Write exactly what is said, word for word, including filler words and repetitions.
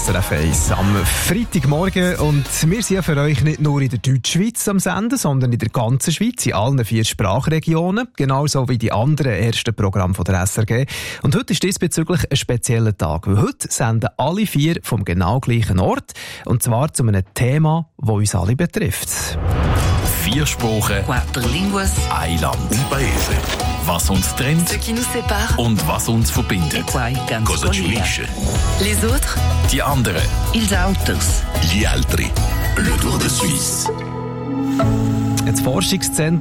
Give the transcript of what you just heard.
S R F eins am Freitagmorgen. Und wir sind ja für euch nicht nur in der Deutschschweiz am Senden, sondern in der ganzen Schweiz, in allen vier Sprachregionen, genauso wie die anderen ersten Programme von der S R G. Und heute ist diesbezüglich ein spezieller Tag, weil heute senden alle vier vom genau gleichen Ort, und zwar zu einem Thema, das uns alle betrifft. Vier Sprachen, Quattro línguas, ein Land, un paese. Was uns trennt ce qui nous sépare, und was uns verbindet. quai can Cosa ci scollia. unisce? Les autres, Die anderen. ils autres. Gli altri. Le Tour de Suisse. Das Forschungszentrum